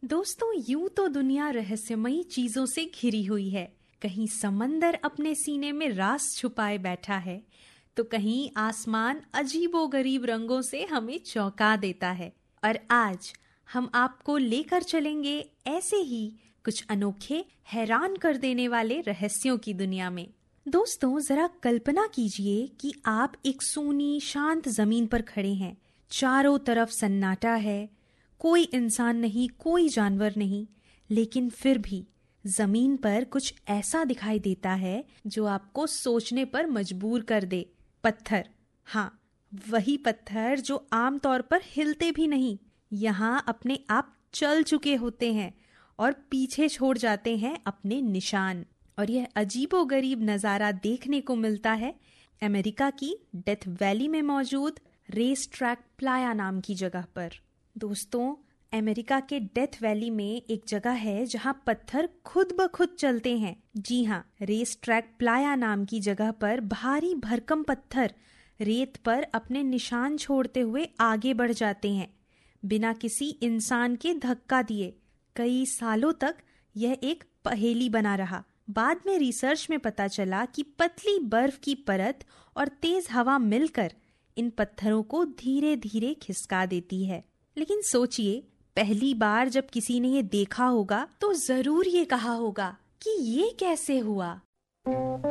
दोस्तों, यूं तो दुनिया रहस्यमयी चीजों से घिरी हुई है। कहीं समंदर अपने सीने में राज छुपाए बैठा है, तो कहीं आसमान अजीबोगरीब रंगों से हमें चौंका देता है। और आज हम आपको लेकर चलेंगे ऐसे ही कुछ अनोखे, हैरान कर देने वाले रहस्यों की दुनिया में। दोस्तों, जरा कल्पना कीजिए कि आप एक सूनी शांत जमीन पर खड़े हैं। चारों तरफ सन्नाटा है, कोई इंसान नहीं, कोई जानवर नहीं, लेकिन फिर भी जमीन पर कुछ ऐसा दिखाई देता है जो आपको सोचने पर मजबूर कर दे। पत्थर, हाँ, वही पत्थर जो आमतौर पर हिलते भी नहीं, यहाँ अपने आप चल चुके होते हैं और पीछे छोड़ जाते हैं अपने निशान। और यह अजीबोगरीब नज़ारा देखने को मिलता है अमेरिका की डेथ वैली में मौजूद रेस ट्रैक प्लाया नाम की जगह पर। दोस्तों, अमेरिका के डेथ वैली में एक जगह है जहां पत्थर खुद ब खुद चलते हैं। जी हाँ, रेस ट्रैक प्लाया नाम की जगह पर भारी भरकम पत्थर रेत पर अपने निशान छोड़ते हुए आगे बढ़ जाते हैं, बिना किसी इंसान के धक्का दिए। कई सालों तक यह एक पहेली बना रहा। बाद में रिसर्च में पता चला कि पतली बर्फ की परत और तेज हवा मिलकर इन पत्थरों को धीरे धीरे खिसका देती है। लेकिन सोचिए, पहली बार जब किसी ने ये देखा होगा तो जरूर ये कहा होगा कि ये कैसे हुआ।